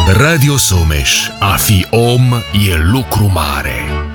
Radio Someș. A fi om e lucru mare.